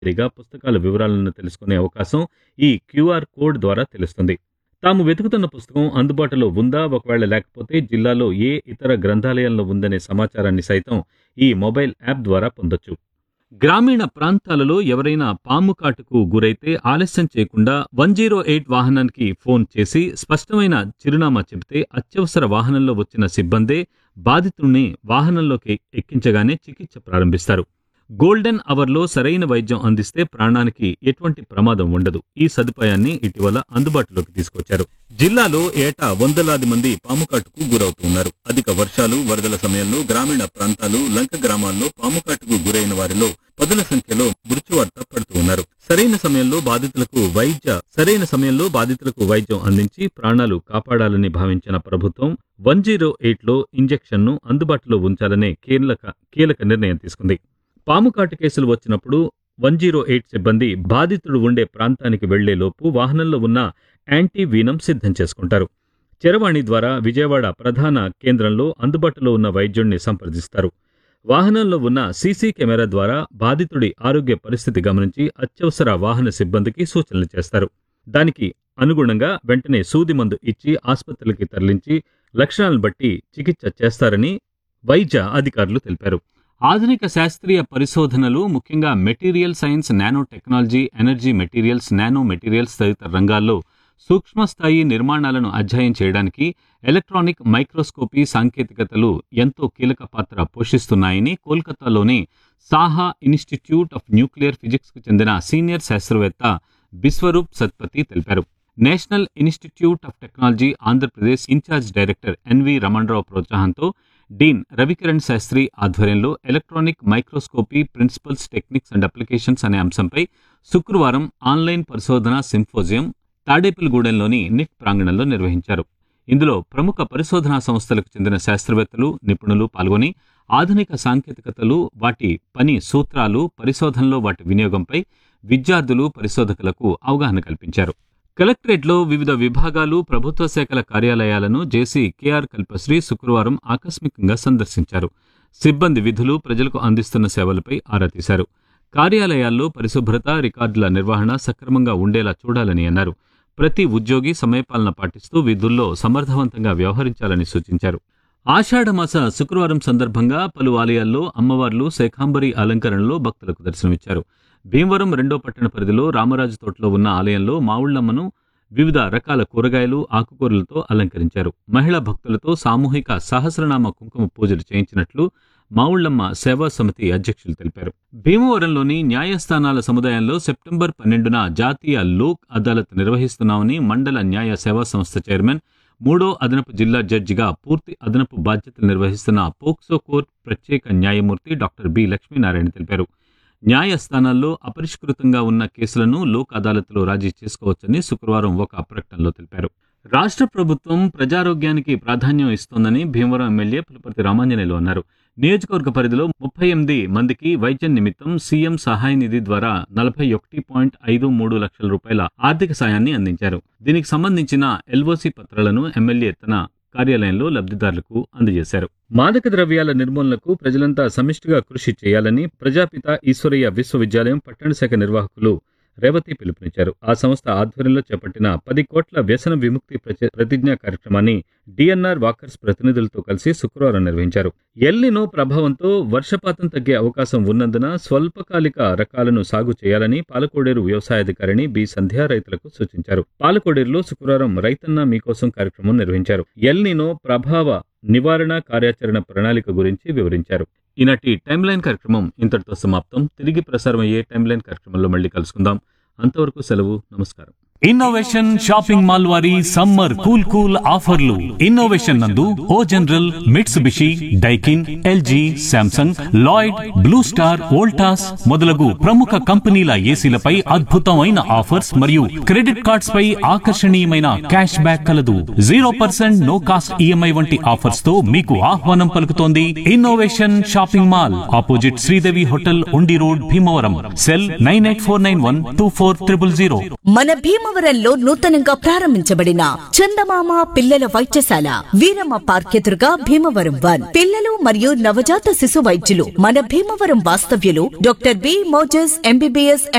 నేరుగా పుస్తకాల వివరాలను తెలుసుకునే అవకాశం ఈ క్యూఆర్ కోడ్ ద్వారా తెలుస్తుంది. తాము వెతుకుతున్న పుస్తకం అందుబాటులో ఉందా, ఒకవేళ లేకపోతే జిల్లాలో ఏ ఇతర గ్రంథాలయంలో ఉందనే సమాచారాన్ని సైతం ఈ మొబైల్ యాప్ ద్వారా పొందొచ్చు. గ్రామీణ ప్రాంతాలలో ఎవరైనా పాము కాటుకు గురైతే ఆలస్యం చేయకుండా 108 వాహనానికి ఫోన్ చేసి స్పష్టమైన చిరునామా చెబితే అత్యవసర వాహనంలో వచ్చిన సిబ్బందే బాధితుడిని వాహనంలోకి ఎక్కించగానే చికిత్స ప్రారంభిస్తారు. గోల్డెన్ అవర్లో సరైన వైద్యం అందిస్తే ప్రాణానికి ఎటువంటి ప్రమాదం ఉండదు. ఈ సదుపాయాన్ని ఇటీవల అందుబాటులోకి తీసుకొచ్చారు. జిల్లాలో ఏటా వందలాది మంది పాముకాటుకు గురవుతున్నారు. అధిక వర్షాలు, వరదల సమయంలో గ్రామీణ ప్రాంతాలు, లంక గ్రామాల్లో పాముకాటుకు గురైన వారిలో పదుల సంఖ్యలో మృత్యువార్త పడుతూ ఉన్నారు. సరైన సమయంలో బాధితులకు వైద్యం అందించి ప్రాణాలు కాపాడాలని భావించిన ప్రభుత్వం 108లో ఇంజెక్షన్ను అందుబాటులో ఉంచాలనే కీలక నిర్ణయం తీసుకుంది. పాముకాటు కేసులు వచ్చినప్పుడు 108 సిబ్బంది బాధితుడు ఉండే ప్రాంతానికి వెళ్లేలోపు వాహనంలో ఉన్న యాంటీవీనం సిద్ధం చేసుకుంటారు. చరవాణి ద్వారా విజయవాడ ప్రధాన కేంద్రంలో అందుబాటులో ఉన్న వైద్యుడిని సంప్రదిస్తారు. వాహనంలో ఉన్న సీసీ కెమెరా ద్వారా బాధితుడి ఆరోగ్య పరిస్థితి గమనించి అత్యవసర వాహన సిబ్బందికి సూచనలు చేస్తారు. దానికి అనుగుణంగా వెంటనే సూది మందు ఇచ్చి ఆసుపత్రికి తరలించి లక్షణాలను బట్టి చికిత్స చేస్తారని వైద్య అధికారులు తెలిపారు. ఆధునిక శాస్త్రీయ పరిశోధనలు, ముఖ్యంగా material science, nano technology, energy materials, nano materials తదితర రంగాల్లో సూక్ష్మస్థాయి నిర్మాణాలను అధ్యయనం చేయడానికి ఎలక్ట్రానిక్ మైక్రోస్కోపీ సాంకేతికతలు ఎంతో కీలక పాత్ర పోషిస్తున్నాయని కోల్కతాలోని సాహా ఇన్స్టిట్యూట్ ఆఫ్ న్యూక్లియర్ ఫిజిక్స్కు చెందిన సీనియర్ శాస్త్రవేత్త బిశ్వరూప్ సత్పతి తెలిపారు. National institute of technology Andhra Pradesh incharge director N V Ramana Rao ప్రోత్సాహంతో డీన్ రవికిరణ్ శాస్త్రి ఆధ్వర్యంలో electronic microscopy principles, techniques and applications అనే అంశంపై శుక్రవారం ఆన్లైన్ పరిశోధన సింపోజియం తాడేపల్లిగూడెంలోని నిట్ ప్రాంగణంలో నిర్వహించారు. ఇందులో ప్రముఖ పరిశోధనా సంస్థలకు చెందిన శాస్త్రవేత్తలు, నిపుణులు పాల్గొని ఆధునిక సాంకేతికతలు, వాటి పని సూత్రాలు, పరిశోధనలో వాటి వినియోగంపై విద్యార్థులు, పరిశోధకులకు అవగాహన కల్పించారు. కలెక్టరేట్లో వివిధ విభాగాలు, ప్రభుత్వ శాఖల కార్యాలయాలను జేసీ కేఆర్ కల్పశ్రీ శుక్రవారం ఆకస్మికంగా సందర్శించారు. సిబ్బంది విధులు, ప్రజలకు అందిస్తున్న సేవలపై ఆరా తీశారు. కార్యాలయాల్లో పరిశుభ్రత, రికార్డుల నిర్వహణ సక్రమంగా ఉండేలా చూడాలని అన్నారు. ప్రతి ఉద్యోగి సమయపాలన పాటిస్తూ విధుల్లో సమర్థవంతంగా వ్యవహరించాలని సూచించారు. ఆషాఢమాస శుక్రవారం సందర్భంగా పలు ఆలయాల్లో అమ్మవార్లు శాకాంబరి అలంకరణలో భక్తులకు దర్శనమిచ్చారు. భీమవరం 2వ పట్టణ పరిధిలో రామరాజు తోటలో ఉన్న ఆలయంలో మావుళ్లమ్మను వివిధ రకాల కూరగాయలు, ఆకుకూరలతో అలంకరించారు. మహిళా భక్తులతో సామూహిక సహస్రనామ కుంకుమ పూజలు చేయించినట్లు మావుళ్లమ్మ సేవా సమితి అధ్యక్షులు తెలిపారు. భీమవరంలోని న్యాయస్థానాల సముదాయంలో సెప్టెంబర్ 12న జాతీయ లోక్ అదాలత్ నిర్వహిస్తున్నామని మండల న్యాయ సేవా సంస్థ చైర్మన్, 3వ అదనపు జిల్లా జడ్జిగా పూర్తి అదనపు బాధ్యతలు నిర్వహిస్తున్న పోక్సో కోర్టు ప్రత్యేక న్యాయమూర్తి డాక్టర్ బి లక్ష్మీనారాయణ తెలిపారు. న్యాయస్థానాల్లో అపరిష్కృతంగా ఉన్న కేసులను లోక్ అదాలత్లో రాజీ చేసుకోవచ్చని శుక్రవారం ఒక ప్రకటనలో తెలిపారు. రాష్ట్ర ప్రభుత్వం ప్రజారోగ్యానికి ప్రాధాన్యం ఇస్తోందని భీమవరం ఎమ్మెల్యే పులపర్తి రామాంజనేయులు అన్నారు. నియోజకవర్గ పరిధిలో 38 మందికి వైద్యం నిమిత్తం సీఎం సహాయ నిధి ద్వారా 41.53 లక్షల రూపాయల ఆర్థిక సాయాన్ని అందించారు. దీనికి సంబంధించిన ఎల్ఓసి పత్రాలను ఎమ్మెల్యే తన కార్యాలయంలో లబ్ధిదారులకు అందజేశారు. మాదక ద్రవ్యాల నిర్మూలనకు ప్రజలంతా సమిష్టిగా కృషి చేయాలని ప్రజాపిత ఈశ్వరయ్య విశ్వవిద్యాలయం పట్టణ శాఖ నిర్వాహకులు రేవతి పిలుపునిచ్చారు. ఆ సంస్థ ఆధ్వర్యంలో చేపట్టిన 10 కోట్ల వ్యసన విముక్తి ప్రతిజ్ఞా కార్యక్రమాన్ని డిఎన్ఆర్ వాకర్స్ ప్రతినిధులతో కలిసి శుక్రవారం నిర్వహించారు. ఎల్నినో ప్రభావంతో వర్షపాతం తగ్గే అవకాశం ఉన్నందున స్వల్పకాలిక రకాలను సాగు చేయాలని పాలకోడేరు వ్యవసాయాధికారిణి బి సంధ్యా రైతులకు సూచించారు. పాలకోడేరులో శుక్రవారం రైతన్న మీకోసం కార్యక్రమం నిర్వహించారు. ఎల్నినో ప్రభావ నివారణ కార్యాచరణ ప్రణాళిక గురించి వివరించారు. ఈనాటి టైమ్ లైన్ కార్యక్రమం ఇంతటితో సమాప్తం. తిరిగి ప్రసారమయ్యే టైమ్ లైన్ కార్యక్రమంలో మళ్ళీ కలుసుకుందాం. అంతవరకు సెలవు. నమస్కారం. ఇన్నోవేషన్ షాపింగ్ మాల్ వారి సమ్మర్ కూల్ ఆఫర్లు. ఇన్నోవేషన్ నందు ఓ general, Mitsubishi, Daikin, LG, Samsung, Lloyd, blue star, Voltas మొదలగు ప్రముఖ కంపెనీల ఏసీలపై అద్భుతమైన ఆఫర్స్ మరియు క్రెడిట్ కార్డ్స్ పై ఆకర్షణీయమైన క్యాష్ బ్యాక్ కలదు. 0% నో కాస్ట్ ఈఎంఐ వంటి ఆఫర్స్ తో మీకు ఆహ్వానం పలుకుతోంది innovation shopping mall, opposite Sridevi hotel, ఉండి రోడ్, భీమవరం. సెల్ 9849124000. మన భీమవరం భీమవరంలో నూతనంగా ప్రారంభించబడిన చందమామ పిల్లల వైద్యశాల వీరమ్మ పార్క్ ఎదురుగా భీమవరం 1. పిల్లలు మరియు నవజాత శిశు వైద్యులు మన భీమవరం వాస్తవ్యులు డాక్టర్ బి మోజస్ ఎంబీబీఎస్